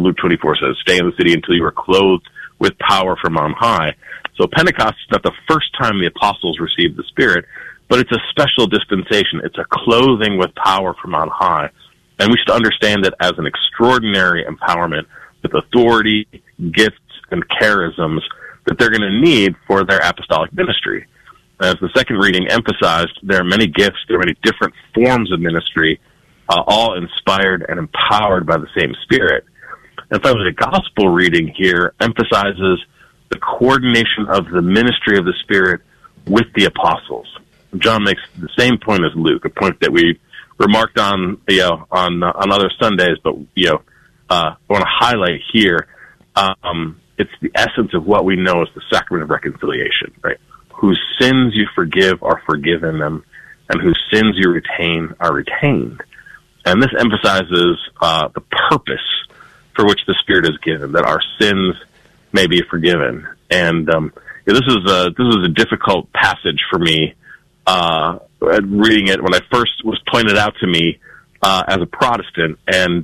Luke 24 says, stay in the city until you are clothed with power from on high. So Pentecost is not the first time the apostles received the Spirit, but it's a special dispensation. It's a clothing with power from on high. And we should understand it as an extraordinary empowerment with authority, gifts, and charisms that they're going to need for their apostolic ministry. As the second reading emphasized, there are many gifts, there are many different forms of ministry, all inspired and empowered by the same Spirit. And finally, the gospel reading here emphasizes the coordination of the ministry of the Spirit with the apostles. John makes the same point as Luke, a point that we remarked on, on other Sundays, but I want to highlight here. It's the essence of what we know as the sacrament of reconciliation, right? Whose sins you forgive are forgiven them, and whose sins you retain are retained. And this emphasizes the purpose for which the Spirit is given, that our sins may be forgiven. And this is a difficult passage for me reading it when I first was pointed out to me as a Protestant, and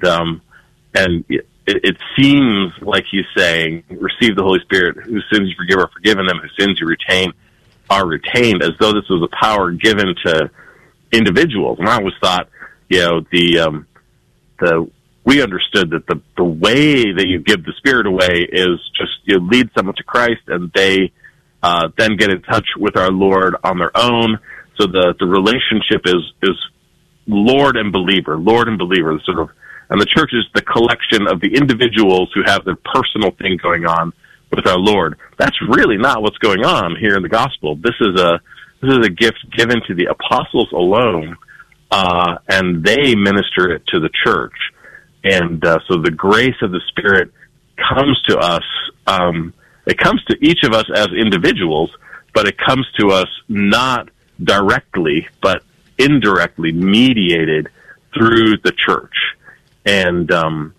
it seems like he's saying, receive the Holy Spirit, whose sins you forgive are forgiven them, whose sins you retain are retained, as though this was a power given to individuals. And I always thought, we understood that the way that you give the Spirit away is just you lead someone to Christ, and they then get in touch with our Lord on their own. So the relationship is Lord and believer, sort of. And the church is the collection of the individuals who have their personal thing going on with our Lord. That's really not what's going on here in the gospel. This is a gift given to the apostles alone, and they minister it to the church. And so the grace of the Spirit comes to us. It comes to each of us as individuals, but it comes to us not directly, but indirectly, mediated through the church. And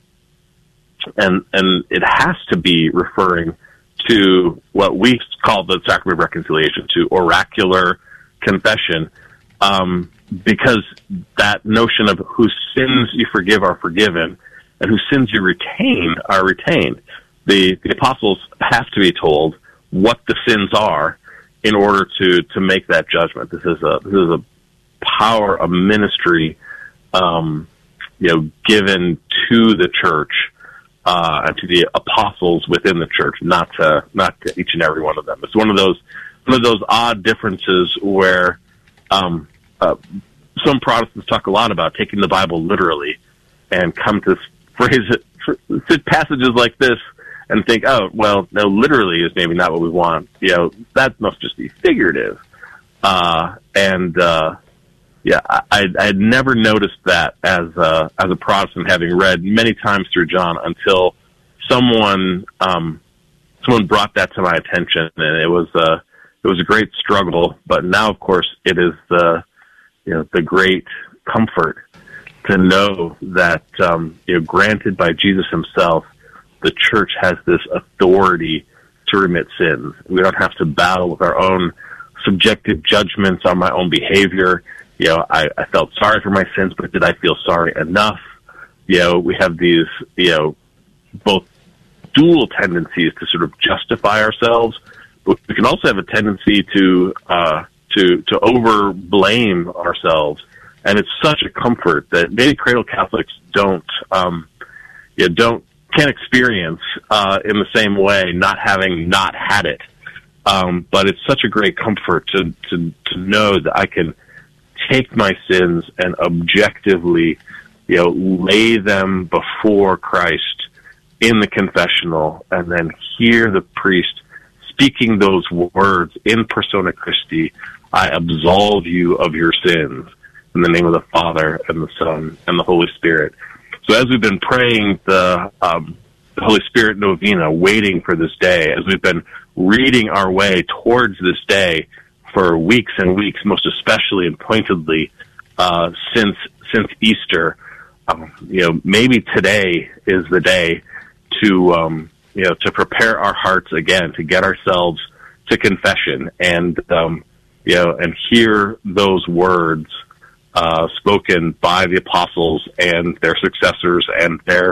it has to be referring to what we call the sacrament of reconciliation, to oracular confession, because that notion of whose sins you forgive are forgiven, and whose sins you retain are retained. The apostles have to be told what the sins are in order to make that judgment. This is a power of ministry, given to the church, and to the apostles within the church, not to each and every one of them. It's one of those odd differences where some Protestants talk a lot about taking the Bible literally, and come to passages like this and think, oh, well, no, literally is maybe not what we want. That must just be figurative. I had never noticed that as a Protestant, having read many times through John, until someone brought that to my attention, and it was a great struggle. But now, of course, it is the great comfort to know that granted by Jesus Himself, the church has this authority to remit sins. We don't have to battle with our own subjective judgments on my own behavior. I felt sorry for my sins, but did I feel sorry enough? We have these, both dual tendencies to sort of justify ourselves, but we can also have a tendency to over blame ourselves. And it's such a comfort that maybe cradle Catholics can't experience in the same way, not having not had it. But it's such a great comfort to know that I can take my sins and objectively, lay them before Christ in the confessional, and then hear the priest speaking those words in persona Christi, I absolve you of your sins, in the name of the Father and the Son and the Holy Spirit. So as we've been praying the Holy Spirit Novena, waiting for this day, as we've been reading our way towards this day for weeks and weeks, most especially and pointedly since Easter, maybe today is the day to prepare our hearts again, to get ourselves to confession, and hear those words spoken by the apostles and their successors and their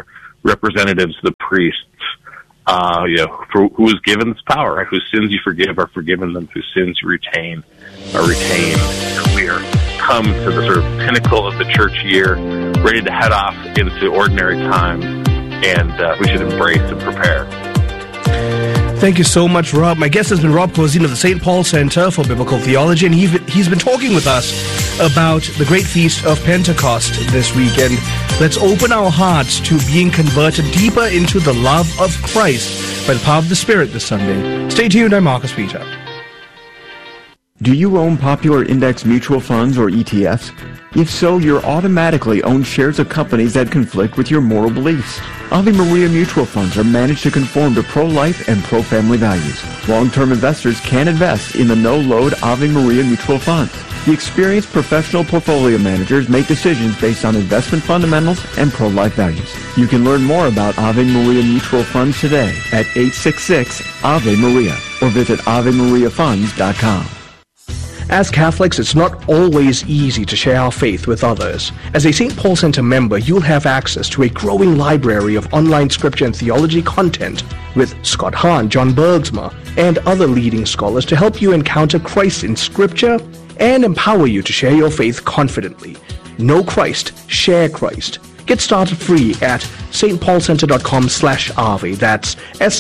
representatives, the priests, who was given this power, right? Whose sins you forgive are forgiven them, whose sins you retain are retained. We are come to the sort of pinnacle of the church year, ready to head off into ordinary time, and we should embrace and prepare. Thank you so much, Rob. My guest has been Rob Corzine of the St. Paul Center for Biblical Theology, and he's been talking with us about the great feast of Pentecost this weekend. Let's open our hearts to being converted deeper into the love of Christ by the power of the Spirit this Sunday. Stay tuned. I'm Marcus Peter. Do you own popular index mutual funds or ETFs? If so, you're automatically own shares of companies that conflict with your moral beliefs. Ave Maria mutual funds are managed to conform to pro-life and pro-family values. Long-term investors can invest in the no-load Ave Maria mutual funds. The experienced professional portfolio managers make decisions based on investment fundamentals and pro-life values. You can learn more about Ave Maria mutual funds today at 866-AVE-MARIA or visit AveMariaFunds.com. As Catholics, it's not always easy to share our faith with others. As a St. Paul Center member, you'll have access to a growing library of online scripture and theology content with Scott Hahn, John Bergsma, and other leading scholars to help you encounter Christ in Scripture and empower you to share your faith confidently. Know Christ, share Christ. Get started free at stpaulcenter.com/Ave. That's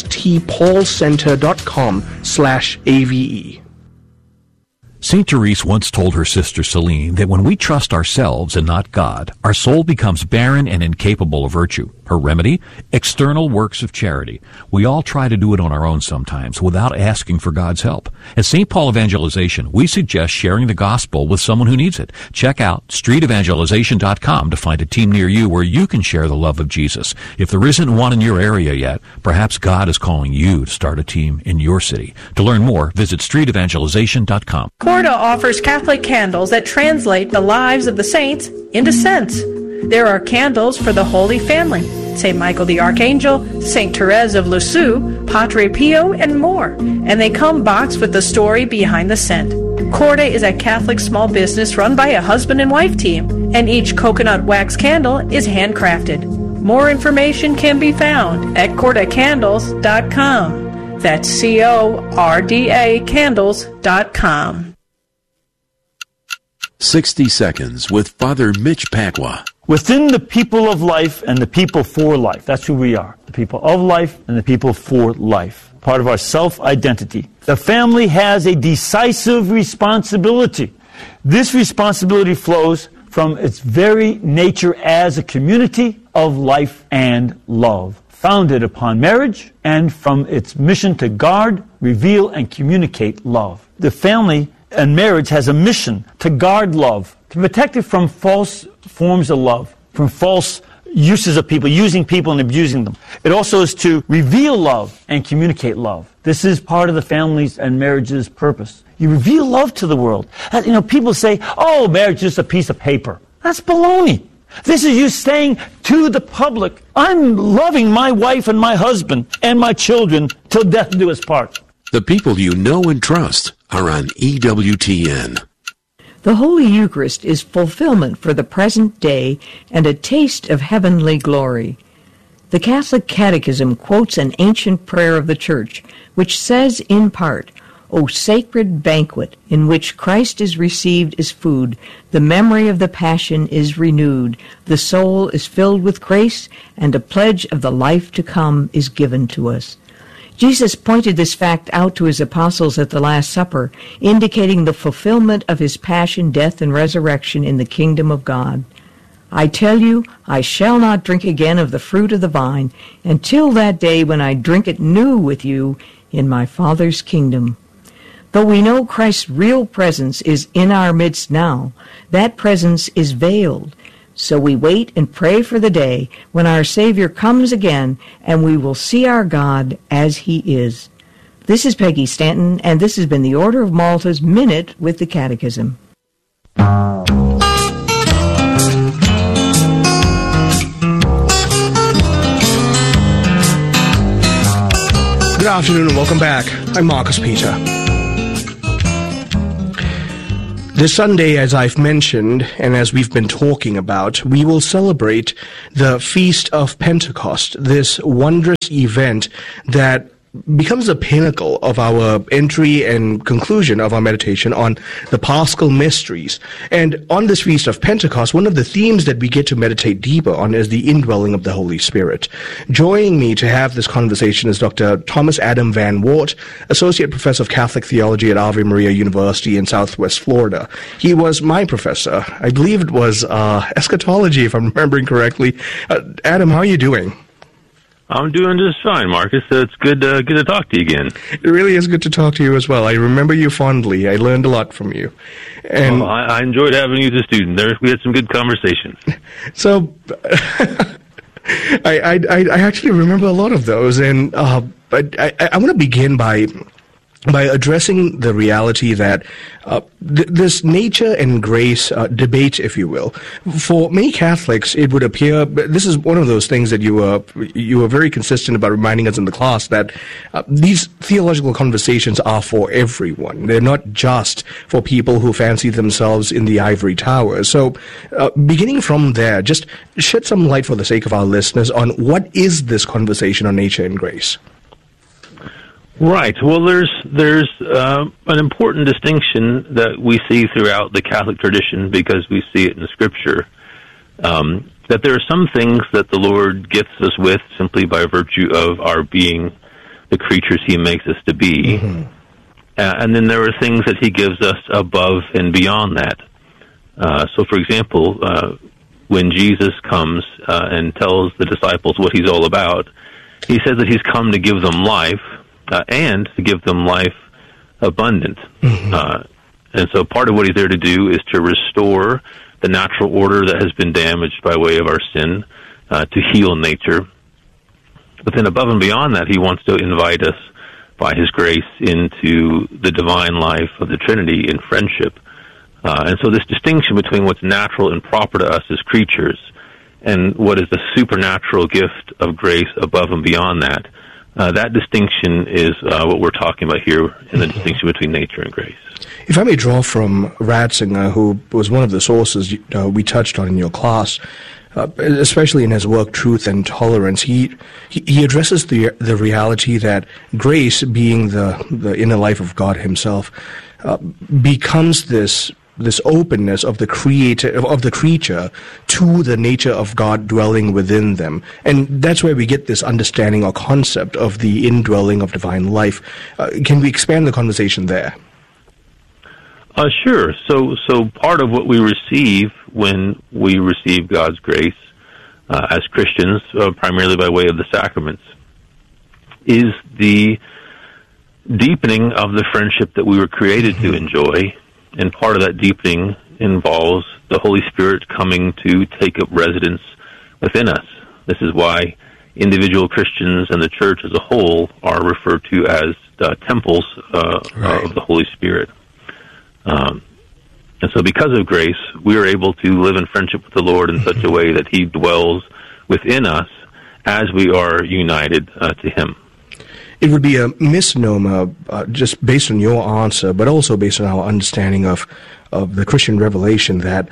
stpaulcenter.com/AVE. St. Therese once told her sister Celine that when we trust ourselves and not God, our soul becomes barren and incapable of virtue. Her remedy? External works of charity. We all try to do it on our own sometimes without asking for God's help. At St. Paul Evangelization, we suggest sharing the gospel with someone who needs it. Check out streetevangelization.com to find a team near you where you can share the love of Jesus. If there isn't one in your area yet, perhaps God is calling you to start a team in your city. To learn more, visit streetevangelization.com. Corda offers Catholic candles that translate the lives of the saints into scents. There are candles for the Holy Family, St. Michael the Archangel, St. Therese of Lisieux, Padre Pio, and more. And they come boxed with the story behind the scent. Corda is a Catholic small business run by a husband and wife team, and each coconut wax candle is handcrafted. More information can be found at cordacandles.com. That's CORDA candles.com. 60 Seconds with Father Mitch Pacwa. Within the people of life and the people for life. That's who we are. The people of life and the people for life. Part of our self-identity. The family has a decisive responsibility. This responsibility flows from its very nature as a community of life and love, founded upon marriage and from its mission to guard, reveal, and communicate love. The family and marriage has a mission to guard love, to protect it from false forms of love, from false uses of people, using people and abusing them. It also is to reveal love and communicate love. This is part of the family's and marriage's purpose. You reveal love to the world. People say, oh, marriage is just a piece of paper. That's baloney. This is you saying to the public, I'm loving my wife and my husband and my children till death do us part. The people you know and trust are on EWTN. The Holy Eucharist is fulfillment for the present day and a taste of heavenly glory. The Catholic Catechism quotes an ancient prayer of the Church, which says in part, O sacred banquet, in which Christ is received as food, the memory of the Passion is renewed, the soul is filled with grace, and a pledge of the life to come is given to us. Jesus pointed this fact out to his apostles at the Last Supper, indicating the fulfillment of his passion, death, and resurrection in the kingdom of God. I tell you, I shall not drink again of the fruit of the vine until that day when I drink it new with you in my Father's kingdom. Though we know Christ's real presence is in our midst now, that presence is veiled. So we wait and pray for the day when our Savior comes again and we will see our God as He is. This is Peggy Stanton, and this has been the Order of Malta's Minute with the Catechism. Good afternoon and welcome back. I'm Marcus Peter. This Sunday, as I've mentioned, and as we've been talking about, we will celebrate the Feast of Pentecost, this wondrous event that becomes the pinnacle of our entry and conclusion of our meditation on the Paschal mysteries. And on this Feast of Pentecost, one of the themes that we get to meditate deeper on is the indwelling of the Holy Spirit. Joining me to have this conversation is Dr. Thomas Adam Van Wart, Associate Professor of Catholic Theology at Ave Maria University in Southwest Florida. He was my professor. I believe it was eschatology, if I'm remembering correctly. Adam, how are you doing? I'm doing just fine, Marcus. It's good to talk to you again. It really is good to talk to you as well. I remember you fondly. I learned a lot from you. And I enjoyed having you as a student. We had some good conversations. So, I actually remember a lot of those, and I want to begin by addressing the reality that this nature and grace debate, if you will, for many Catholics, it would appear, this is one of those things that you were very consistent about reminding us in the class, that these theological conversations are for everyone. They're not just for people who fancy themselves in the ivory tower. So beginning from there, just shed some light for the sake of our listeners on what is this conversation on nature and grace. Right. Well, there's an important distinction that we see throughout the Catholic tradition, because we see it in Scripture, that there are some things that the Lord gifts us with simply by virtue of our being the creatures He makes us to be, and then there are things that He gives us above and beyond that. So, for example, when Jesus comes and tells the disciples what He's all about, He says that He's come to give them life, and to give them life abundant. And so part of what He's there to do is to restore the natural order that has been damaged by way of our sin, to heal nature. But then above and beyond that, He wants to invite us by His grace into the divine life of the Trinity in friendship. And so this distinction between what's natural and proper to us as creatures and what is the supernatural gift of grace above and beyond that, that distinction is what we're talking about here in the distinction between nature and grace. If I may draw from Ratzinger, who was one of the sources we touched on in your class, especially in his work Truth and Tolerance, he addresses the reality that grace, being the inner life of God Himself, becomes this openness of the creature to the nature of God dwelling within them. And that's where we get this understanding or concept of the indwelling of divine life. Can we expand the conversation there? Sure. So part of what we receive when we receive God's grace as Christians, primarily by way of the sacraments, is the deepening of the friendship that we were created to enjoy. And part of that deepening involves the Holy Spirit coming to take up residence within us. This is why individual Christians and the Church as a whole are referred to as temples of the Holy Spirit. And so because of grace, we are able to live in friendship with the Lord in such a way that He dwells within us as we are united to Him. It would be a misnomer, just based on your answer, but also based on our understanding of the Christian revelation, that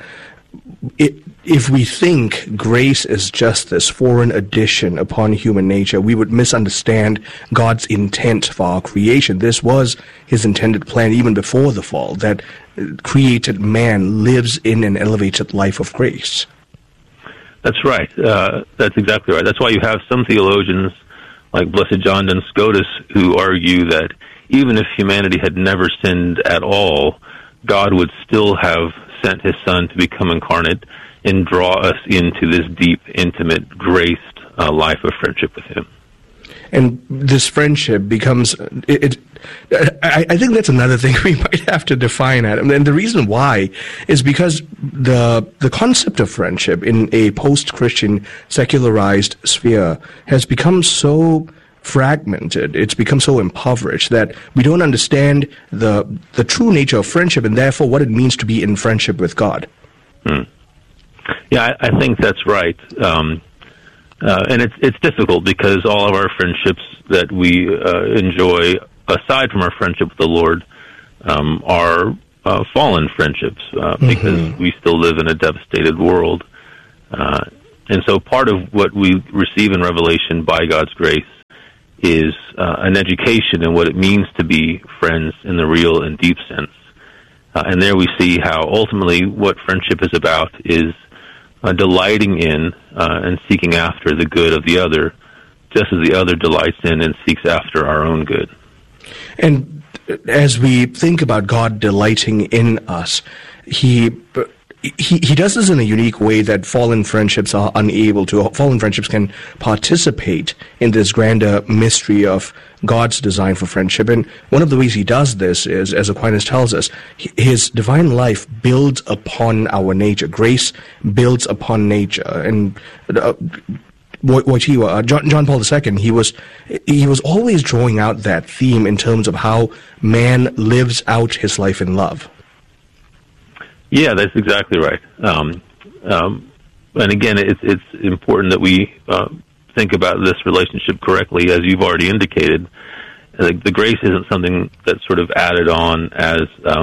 if we think grace is just this foreign addition upon human nature, we would misunderstand God's intent for our creation. This was His intended plan even before the fall, that created man lives in an elevated life of grace. That's right. That's exactly right. That's why you have some theologians like Blessed John Duns Scotus, who argue that even if humanity had never sinned at all, God would still have sent His Son to become incarnate and draw us into this deep, intimate, graced life of friendship with Him. And this friendship becomes, I think that's another thing we might have to define, Adam. And the reason why is because the concept of friendship in a post-Christian secularized sphere has become so fragmented, it's become so impoverished that we don't understand the true nature of friendship and therefore what it means to be in friendship with God. Yeah, I think that's right. And it's difficult because all of our friendships that we enjoy, aside from our friendship with the Lord, are fallen friendships because we still live in a devastated world. And so part of what we receive in Revelation by God's grace is an education in what it means to be friends in the real and deep sense. And there we see how ultimately what friendship is about is delighting in and seeking after the good of the other, just as the other delights in and seeks after our own good. And as we think about God delighting in us, He does this in a unique way that fallen friendships are unable to. Fallen friendships can participate in this grander mystery of God's design for friendship. And one of the ways he does this is, as Aquinas tells us, his divine life builds upon our nature. Grace builds upon nature. And John Paul II, he was always drawing out that theme in terms of how man lives out his life in love. Yeah, that's exactly right. And again, it's important that we think about this relationship correctly, as you've already indicated. The grace isn't something that's sort of added on as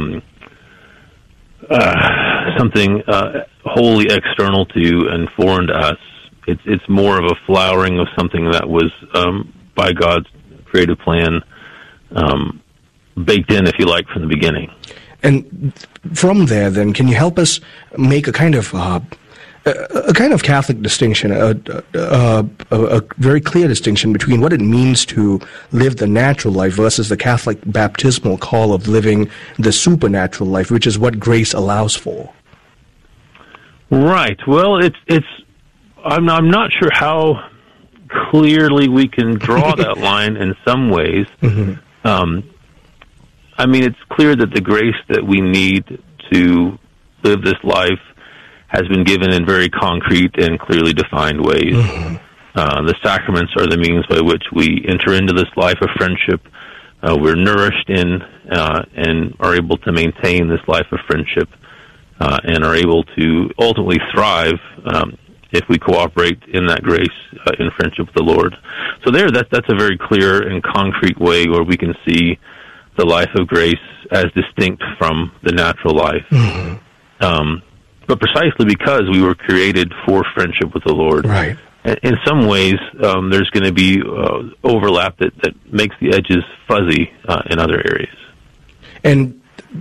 something wholly external to and foreign to us. It's more of a flowering of something that was by God's creative plan baked in, if you like, from the beginning. And from there, then, can you help us make a kind of Catholic distinction, a very clear distinction between what it means to live the natural life versus the Catholic baptismal call of living the supernatural life, which is what grace allows for? Right. Well, I'm not sure how clearly we can draw that line in some ways. Mm-hmm. I mean, it's clear that the grace that we need to live this life has been given in very concrete and clearly defined ways. Mm-hmm. The sacraments are the means by which we enter into this life of friendship. We're nourished in and are able to maintain this life of friendship and are able to ultimately thrive if we cooperate in that grace in friendship with the Lord. So that's a very clear and concrete way where we can see the life of grace as distinct from the natural life. Mm-hmm. But precisely because we were created for friendship with the Lord, right. In some ways, there's going to be overlap that makes the edges fuzzy in other areas. And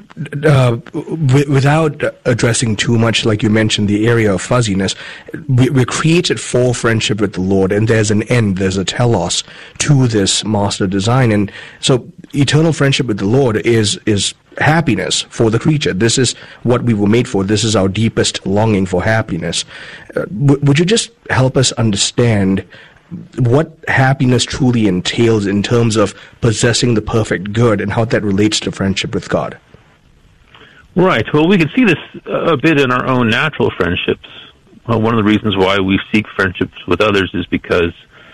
without addressing too much, like you mentioned, the area of fuzziness, we're created for friendship with the Lord, and there's an end, there's a telos to this master design. And so eternal friendship with the Lord is happiness for the creature. This is what we were made for. This is our deepest longing for happiness. Would you just help us understand what happiness truly entails in terms of possessing the perfect good and how that relates to friendship with God? Right. Well, we can see this a bit in our own natural friendships. One of the reasons why we seek friendships with others is because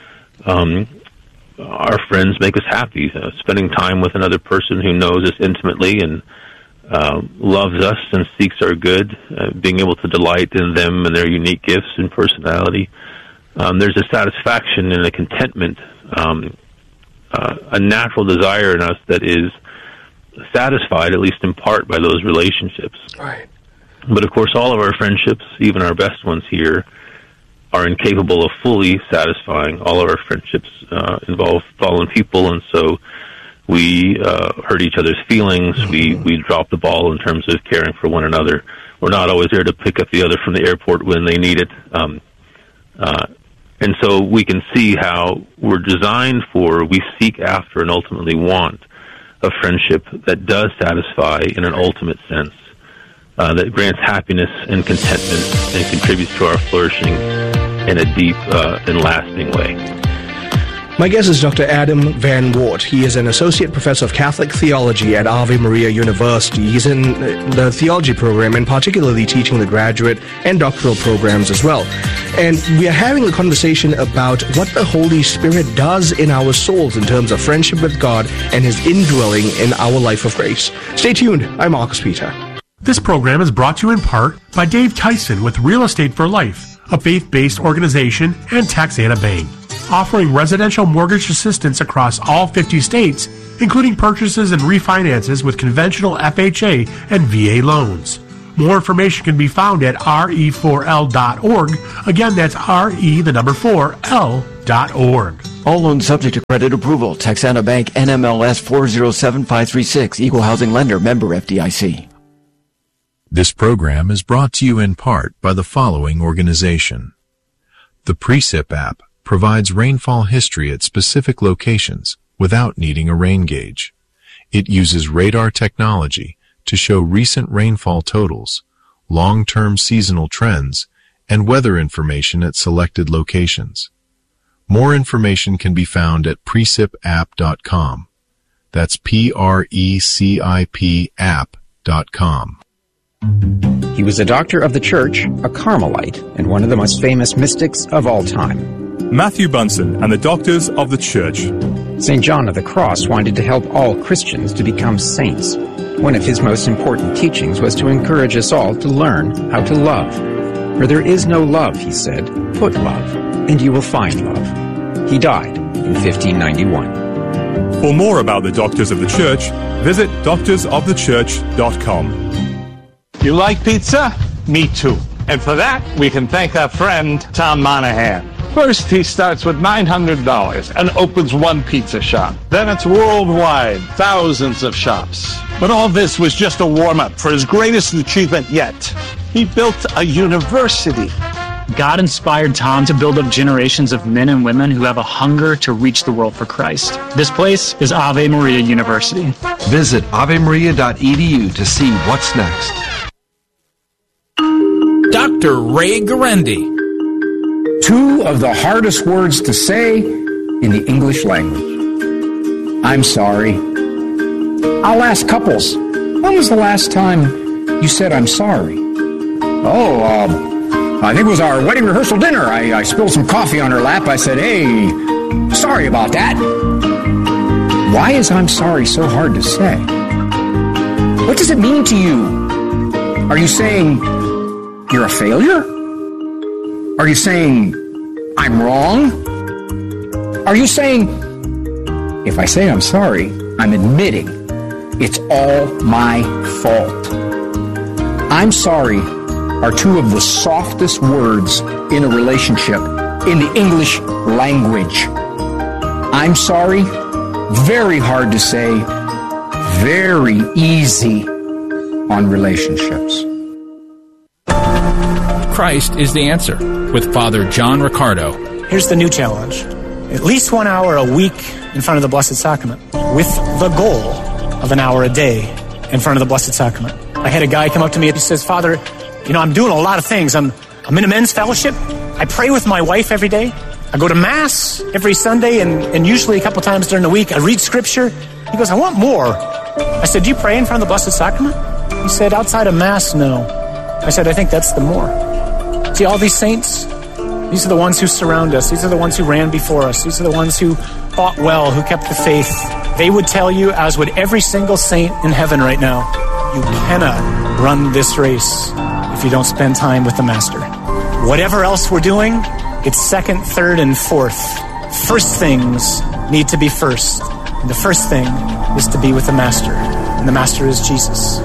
our friends make us happy. Spending time with another person who knows us intimately and loves us and seeks our good, being able to delight in them and their unique gifts and personality. There's a satisfaction and a contentment, a natural desire in us that is satisfied, at least in part, by those relationships. Right. But of course, all of our friendships, even our best ones here, are incapable of fully satisfying. All of our friendships involve fallen people, and so we hurt each other's feelings. Mm-hmm. We drop the ball in terms of caring for one another. We're not always there to pick up the other from the airport when they need it. And so we can see how we seek after and ultimately want a friendship that does satisfy in an ultimate sense, that grants happiness and contentment and contributes to our flourishing in a deep and lasting way. My guest is Dr. Adam Van Wart. He is an associate professor of Catholic theology at Ave Maria University. He's in the theology program and particularly teaching the graduate and doctoral programs as well. And we are having a conversation about what the Holy Spirit does in our souls in terms of friendship with God and his indwelling in our life of grace. Stay tuned. I'm Marcus Peter. This program is brought to you in part by Dave Tyson with Real Estate for Life, a faith-based organization, and Taxana Bank. offering residential mortgage assistance across all 50 states, including purchases and refinances with conventional FHA and VA loans. More information can be found at re4l.org. Again, that's re4l.org. All loans subject to credit approval. Texana Bank NMLS 407536. Equal housing lender. Member FDIC. This program is brought to you in part by the following organization. The Precip app provides rainfall history at specific locations without needing a rain gauge. It uses radar technology to show recent rainfall totals, long-term seasonal trends, and weather information at selected locations. More information can be found at precipapp.com. That's PRECIP app.com. He was a doctor of the church, a Carmelite, and one of the most famous mystics of all time. Matthew Bunson and the Doctors of the Church. St. John of the Cross wanted to help all Christians to become saints. One of his most important teachings was to encourage us all to learn how to love. For there is no love, he said, put love, and you will find love. He died in 1591. For more about the Doctors of the Church, visit doctorsofthechurch.com. You like pizza? Me too. And for that, we can thank our friend, Tom Monahan. First, he starts with $900 and opens one pizza shop. Then it's worldwide, thousands of shops. But all this was just a warm-up for his greatest achievement yet. He built a university. God inspired Tom to build up generations of men and women who have a hunger to reach the world for Christ. This place is Ave Maria University. Visit avemaria.edu to see what's next. Dr. Ray Guarendi. Two of the hardest words to say in the English language. I'm sorry. I'll ask couples, when was the last time you said I'm sorry? I think it was our wedding rehearsal dinner. I spilled some coffee on her lap. I said, hey, sorry about that. Why is I'm sorry so hard to say? What does it mean to you? Are you saying you're a failure? Are you saying I'm wrong? Are you saying, if I say I'm sorry, I'm admitting it's all my fault? I'm sorry are two of the softest words in a relationship in the English language. I'm sorry, very hard to say, very easy on relationships. Christ is the answer with Father John Riccardo. Here's the new challenge. At least 1 hour a week in front of the Blessed Sacrament with the goal of an hour a day in front of the Blessed Sacrament. I had a guy come up to me and he says, Father, I'm doing a lot of things. I'm in a men's fellowship. I pray with my wife every day. I go to Mass every Sunday and usually a couple times during the week. I read Scripture. He goes, I want more. I said, do you pray in front of the Blessed Sacrament? He said, outside of Mass, no. I said, I think that's the more. See, all these saints, these are the ones who surround us. These are the ones who ran before us. These are the ones who fought well, who kept the faith. They would tell you, as would every single saint in heaven right now, you cannot run this race if you don't spend time with the Master. Whatever else we're doing, it's second, third, and fourth. First things need to be first. And the first thing is to be with the Master. And the Master is Jesus.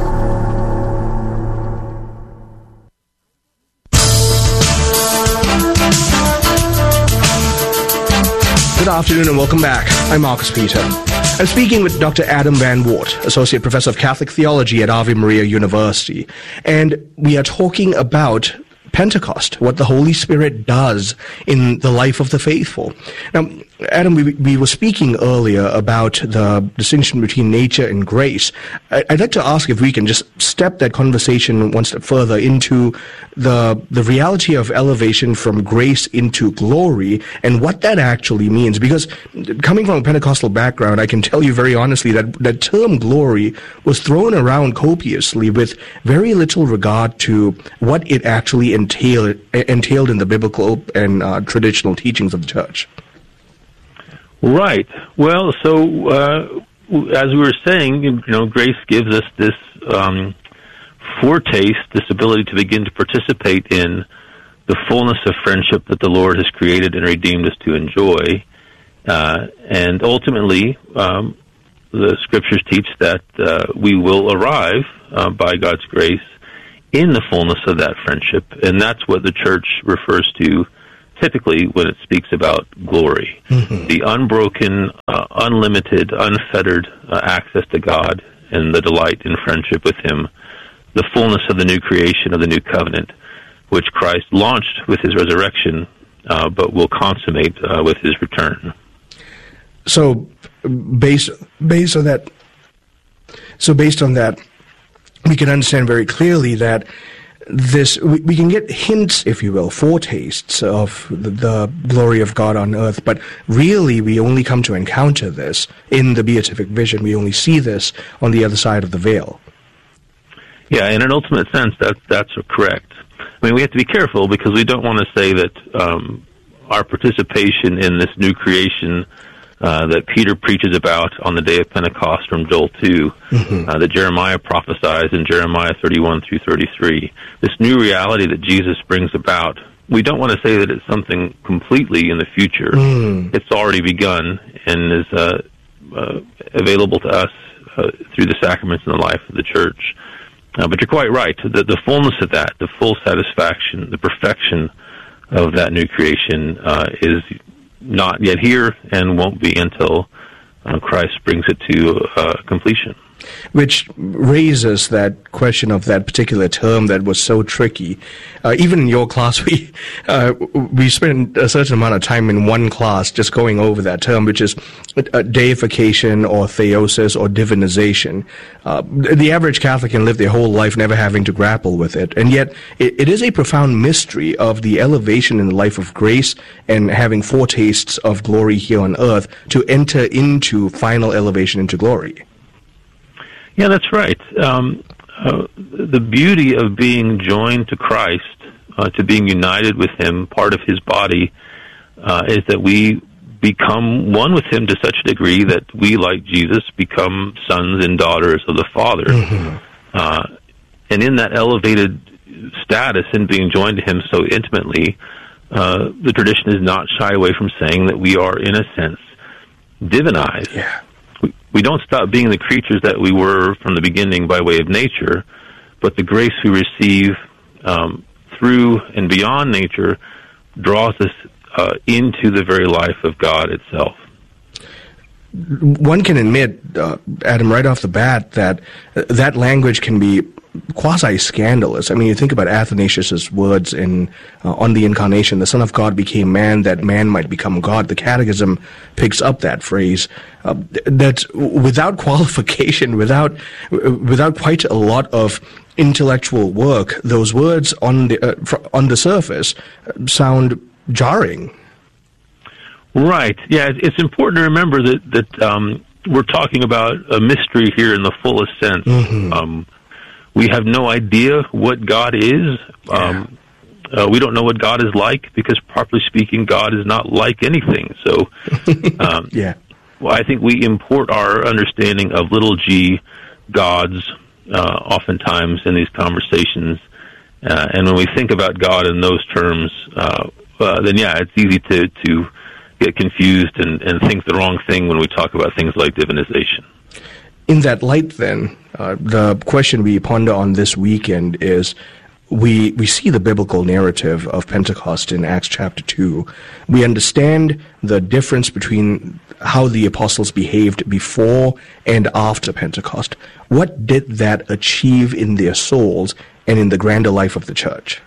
Good afternoon and welcome back. I'm Marcus Peter. I'm speaking with Dr. Adam Van Wart, Associate Professor of Catholic Theology at Ave Maria University. And we are talking about Pentecost, what the Holy Spirit does in the life of the faithful. Now, Adam, we were speaking earlier about the distinction between nature and grace. I'd like to ask if we can just step that conversation one step further into the reality of elevation from grace into glory and what that actually means. Because coming from a Pentecostal background, I can tell you very honestly that the term glory was thrown around copiously with very little regard to what it actually entailed in the biblical and traditional teachings of the church. Right. Well, so as we were saying, grace gives us this foretaste, this ability to begin to participate in the fullness of friendship that the Lord has created and redeemed us to enjoy. And ultimately, the Scriptures teach that we will arrive, by God's grace, in the fullness of that friendship. And that's what the Church refers to typically when it speaks about glory. Mm-hmm. The unbroken, unlimited, unfettered access to God and the delight in friendship with Him, the fullness of the new creation, of the new covenant, which Christ launched with His resurrection, but will consummate with His return. So, based on that, we can understand very clearly that we can get hints, if you will, foretastes of the glory of God on earth, but really we only come to encounter this in the beatific vision. We only see this on the other side of the veil. Yeah, in an ultimate sense, that's correct. I mean, we have to be careful because we don't want to say that our participation in this new creation that Peter preaches about on the day of Pentecost from Joel 2, that Jeremiah prophesies in Jeremiah 31 through 33, this new reality that Jesus brings about, we don't want to say that it's something completely in the future. It's already begun and is available to us through the sacraments and the life of the Church. But you're quite right. The fullness of that, the full satisfaction, the perfection of that new creation is not yet here and won't be until Christ brings it to completion. Which raises that question of that particular term that was so tricky. Even in your class, we spent a certain amount of time in one class just going over that term, which is deification or theosis or divinization. The average Catholic can live their whole life never having to grapple with it, and yet it is a profound mystery of the elevation in the life of grace and having foretastes of glory here on earth to enter into final elevation into glory. Yeah, that's right. The beauty of being joined to Christ, to being united with Him, part of His body, is that we become one with Him to such a degree that we, like Jesus, become sons and daughters of the Father. And in that elevated status and being joined to Him so intimately, the tradition is not shy away from saying that we are, in a sense, divinized. Yeah. We don't stop being the creatures that we were from the beginning by way of nature, but the grace we receive through and beyond nature draws us into the very life of God itself. One can admit, Adam, right off the bat, that language can be quasi-scandalous. I mean, you think about Athanasius's words on the Incarnation, the Son of God became man that man might become God. The Catechism picks up that phrase. That without qualification, without quite a lot of intellectual work, those words on the surface sound jarring. Right. Yeah, it's important to remember that we're talking about a mystery here in the fullest sense. We have no idea what God is. We don't know what God is like because, properly speaking, God is not like anything. So, well, I think we import our understanding of little g gods oftentimes in these conversations. And when we think about God in those terms, then, it's easy to get confused and think the wrong thing when we talk about things like divinization. In that light, then, the question we ponder on this weekend is, we see the biblical narrative of Pentecost in Acts chapter 2. We understand the difference between how the apostles behaved before and after Pentecost. What did that achieve in their souls and in the grander life of the church?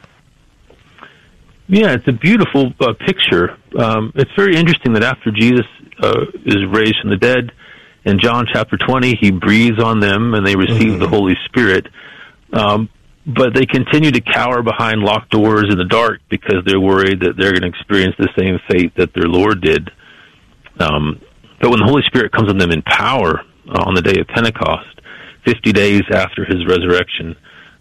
Yeah, it's a beautiful picture. It's very interesting that after Jesus is raised from the dead, in John chapter 20, He breathes on them and they receive the Holy Spirit. But they continue to cower behind locked doors in the dark because they're worried that they're going to experience the same fate that their Lord did. But when the Holy Spirit comes on them in power on the day of Pentecost, 50 days after His resurrection,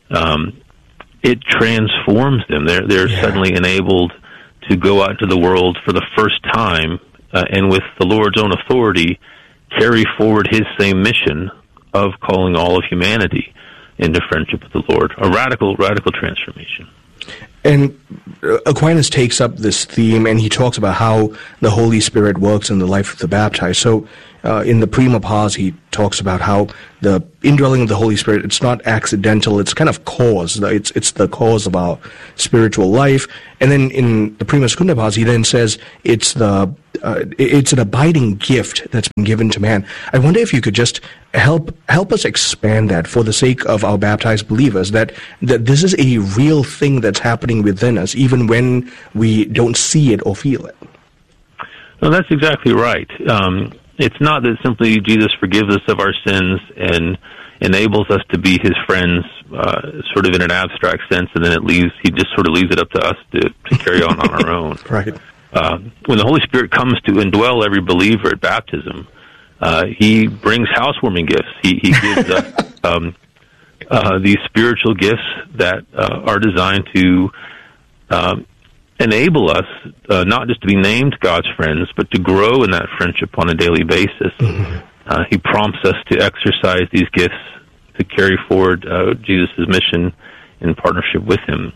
it transforms them. They're suddenly enabled to go out into the world for the first time and with the Lord's own authority carry forward His same mission of calling all of humanity into friendship with the Lord. A radical transformation. And Aquinas takes up this theme, and he talks about how the Holy Spirit works in the life of the baptized. So in the Prima Pars, he talks about how the indwelling of the Holy Spirit, it's not accidental, it's kind of cause. It's the cause of our spiritual life. And then in the Prima Secunda Pars, he then says it's an abiding gift that's been given to man. I wonder if you could just help us expand that for the sake of our baptized believers, that this is a real thing that's happening within us, even when we don't see it or feel it. No, that's exactly right. It's not that simply Jesus forgives us of our sins and enables us to be his friends, sort of in an abstract sense, and then he just sort of leaves it up to us to carry on our own. Right. When the Holy Spirit comes to indwell every believer at baptism, he brings housewarming gifts. He gives us these spiritual gifts that are designed to enable us not just to be named God's friends, but to grow in that friendship on a daily basis. Mm-hmm. He prompts us to exercise these gifts to carry forward Jesus' mission in partnership with him.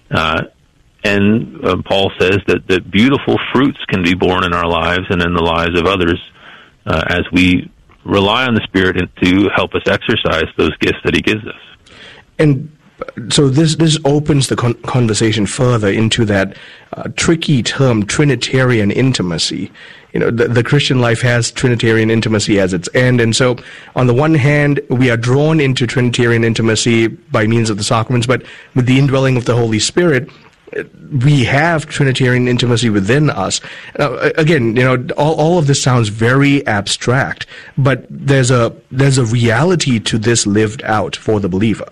And Paul says that beautiful fruits can be born in our lives and in the lives of others as we rely on the Spirit to help us exercise those gifts that he gives us. And so this opens the conversation further into that tricky term, Trinitarian intimacy. You know, the Christian life has Trinitarian intimacy as its end, and so on the one hand, we are drawn into Trinitarian intimacy by means of the sacraments, but with the indwelling of the Holy Spirit, we have Trinitarian intimacy within us. Again, you know, all of this sounds very abstract, but there's a reality to this lived out for the believer.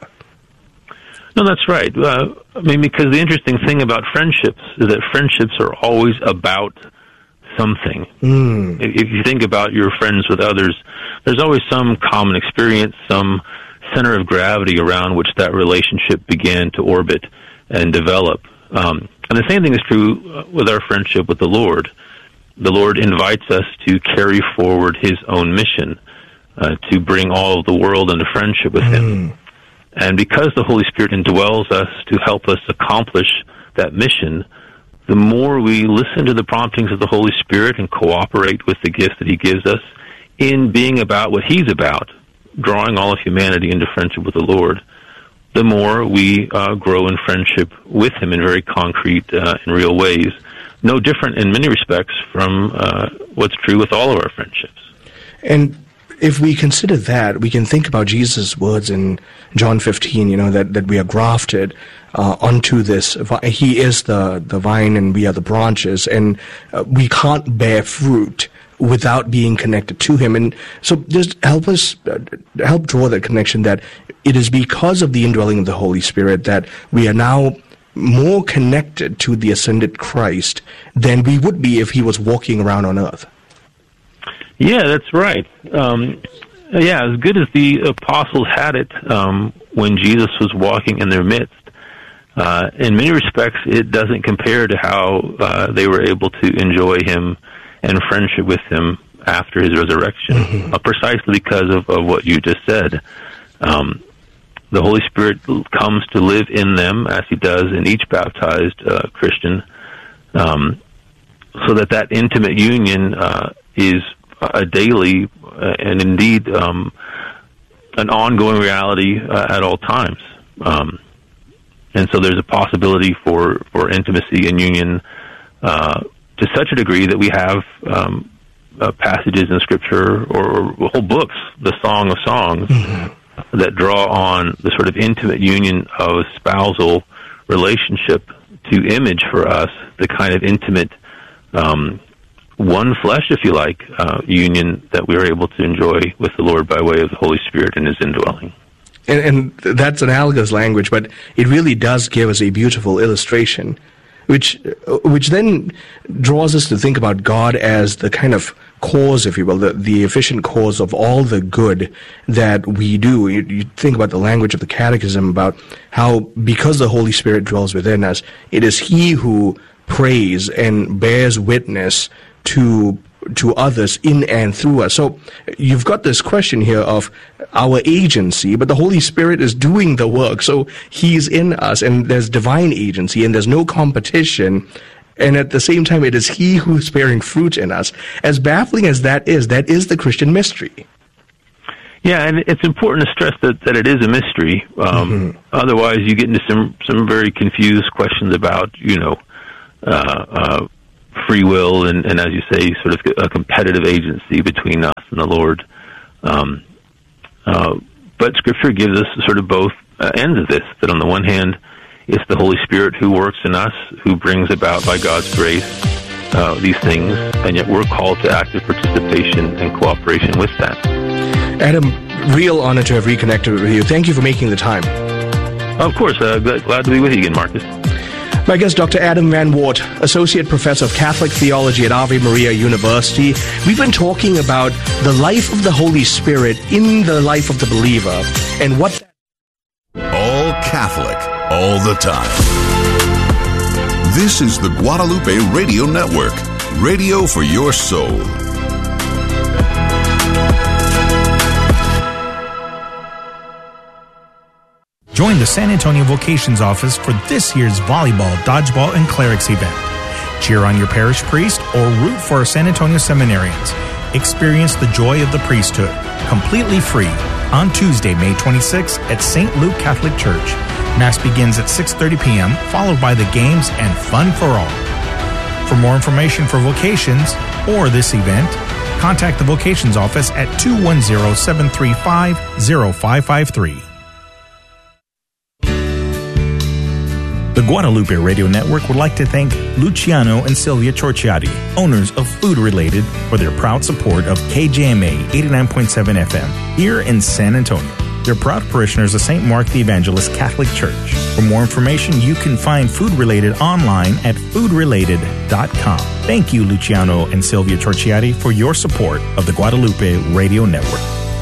No, that's right. Because the interesting thing about friendships is that friendships are always about something. If you think about your friends with others, there's always some common experience, some center of gravity around which that relationship began to orbit and develop. And the same thing is true with our friendship with the Lord. The Lord invites us to carry forward his own mission, to bring all of the world into friendship with him. And because the Holy Spirit indwells us to help us accomplish that mission, the more we listen to the promptings of the Holy Spirit and cooperate with the gifts that he gives us in being about what he's about, drawing all of humanity into friendship with the Lord, the more we grow in friendship with him in very concrete and real ways. No different in many respects from what's true with all of our friendships. And if we consider that, we can think about Jesus' words in John 15, you know, that we are grafted onto this. He is the vine and we are the branches, and we can't bear fruit without being connected to him. And so just help draw that connection, that it is because of the indwelling of the Holy Spirit that we are now more connected to the ascended Christ than we would be if he was walking around on earth. Yeah, that's right. As good as the apostles had it when Jesus was walking in their midst, in many respects it doesn't compare to how they were able to enjoy him and friendship with him after his resurrection, precisely because of what you just said. The Holy Spirit comes to live in them, as he does in each baptized Christian, so that intimate union is a daily and indeed an ongoing reality at all times. And so there's a possibility for intimacy and union to such a degree that we have passages in Scripture or whole books, the Song of Songs, that draw on the sort of intimate union of spousal relationship to image for us the kind of intimate one flesh, if you like, union that we are able to enjoy with the Lord by way of the Holy Spirit and his indwelling. And that's analogous language, but it really does give us a beautiful illustration, which then draws us to think about God as the kind of cause, if you will, the efficient cause of all the good that we do. You think about the language of the Catechism about how, because the Holy Spirit dwells within us, it is he who prays and bears witness to others in and through us. So you've got this question here of our agency, but the Holy Spirit is doing the work. So He's in us, and there's divine agency, and there's no competition. And at the same time, it is He who is bearing fruit in us. As baffling as that is the Christian mystery. Yeah, and it's important to stress that it is a mystery. Otherwise, you get into some very confused questions about, free will and, as you say, sort of a competitive agency between us and the Lord. But Scripture gives us sort of both ends of this, that on the one hand, it's the Holy Spirit who works in us, who brings about by God's grace these things, and yet we're called to active participation and cooperation with that. Adam, real honor to have reconnected with you. Thank you for making the time. Of course, glad to be with you again, Marcus. My guest, Dr. Adam Van Wart, Associate Professor of Catholic Theology at Ave Maria University. We've been talking about the life of the Holy Spirit in the life of the believer and what... All Catholic, all the time. This is the Guadalupe Radio Network, radio for your soul. Join the San Antonio Vocations Office for this year's volleyball, dodgeball, and clerics event. Cheer on your parish priest or root for our San Antonio seminarians. Experience the joy of the priesthood, completely free, on Tuesday, May 26th at St. Luke Catholic Church. Mass begins at 6:30 p.m., followed by the games and fun for all. For more information for vocations or this event, contact the Vocations Office at 210-735-0553. The Guadalupe Radio Network would like to thank Luciano and Sylvia Torchiati, owners of Food Related, for their proud support of KJMA 89.7 FM here in San Antonio. They're proud parishioners of St. Mark the Evangelist Catholic Church. For more information, you can find Food Related online at foodrelated.com. Thank you, Luciano and Sylvia Torchiati, for your support of the Guadalupe Radio Network.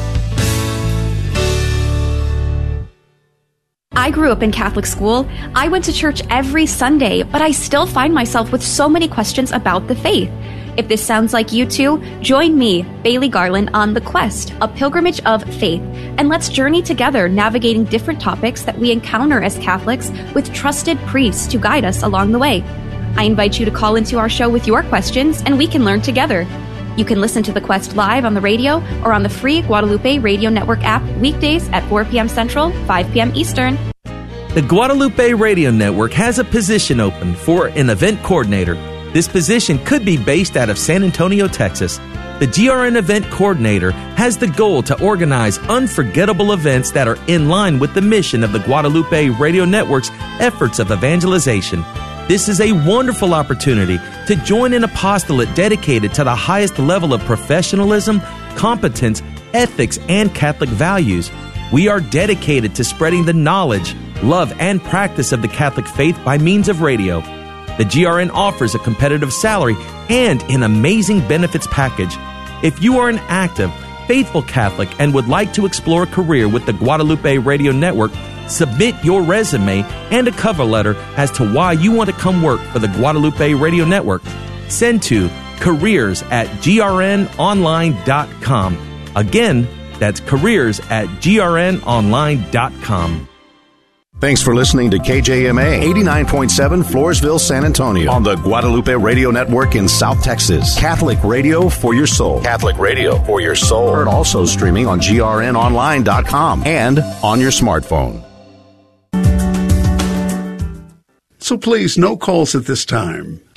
I grew up in Catholic school. I went to church every Sunday, but I still find myself with so many questions about the faith. If this sounds like you too, join me, Bailey Garland, on The Quest, a pilgrimage of faith, and let's journey together navigating different topics that we encounter as Catholics with trusted priests to guide us along the way. I invite you to call into our show with your questions, and we can learn together. You can listen to The Quest live on the radio or on the free Guadalupe Radio Network app weekdays at 4 p.m. Central, 5 p.m. Eastern. The Guadalupe Radio Network has a position open for an event coordinator. This position could be based out of San Antonio, Texas. The GRN Event Coordinator has the goal to organize unforgettable events that are in line with the mission of the Guadalupe Radio Network's efforts of evangelization. This is a wonderful opportunity to join an apostolate dedicated to the highest level of professionalism, competence, ethics, and Catholic values. We are dedicated to spreading the knowledge, love, and practice of the Catholic faith by means of radio. The GRN offers a competitive salary and an amazing benefits package. If you are an active, faithful Catholic and would like to explore a career with the Guadalupe Radio Network, submit your resume and a cover letter as to why you want to come work for the Guadalupe Radio Network. Send to careers@grnonline.com. Again, that's careers@grnonline.com. Thanks for listening to KJMA 89.7 Floresville, San Antonio on the Guadalupe Radio Network in South Texas. Catholic radio for your soul. Catholic radio for your soul. Heard also streaming on grnonline.com and on your smartphone. So please, no calls at this time.